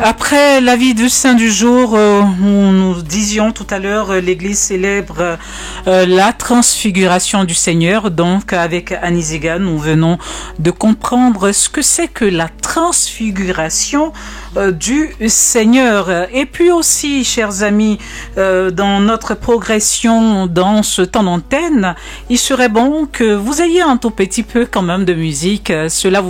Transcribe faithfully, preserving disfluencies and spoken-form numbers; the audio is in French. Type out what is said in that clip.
Après la vie du Saint du jour, euh, où nous disions tout à l'heure, euh, l'Église célèbre euh, la transfiguration du Seigneur. Donc, avec Annie Zega, nous venons de comprendre ce que c'est que la transfiguration euh, du Seigneur. Et puis aussi, chers amis, euh, dans notre progression dans ce temps d'antenne, il serait bon que vous ayez un tout petit peu quand même de musique. Cela vous